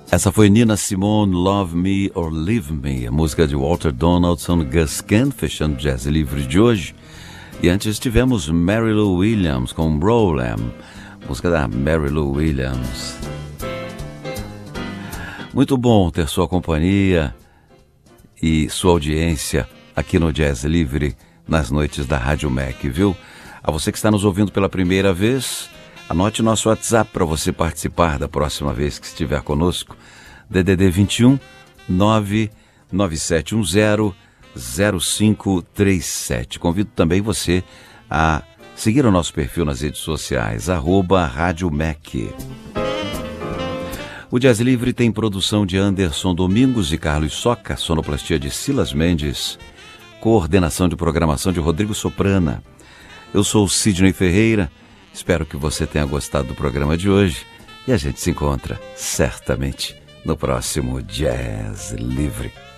Essa foi Nina Simone, Love Me or Leave Me, a música de Walter Donaldson, Gus Kent, fechando o Jazz Livre de hoje. E antes tivemos Mary Lou Williams com Rollem, música da Mary Lou Williams. Muito bom ter sua companhia e sua audiência aqui no Jazz Livre, nas noites da Rádio MEC, viu? A você que está nos ouvindo pela primeira vez, anote nosso WhatsApp para você participar da próxima vez que estiver conosco. DDD 21 99710 0537. Convido também você a seguir o nosso perfil nas redes sociais, @Rádio MEC. O Jazz Livre tem produção de Anderson Domingos e Carlos Soca, sonoplastia de Silas Mendes, coordenação de programação de Rodrigo Soprana. Eu sou o Sidney Ferreira, espero que você tenha gostado do programa de hoje e a gente se encontra certamente no próximo Jazz Livre.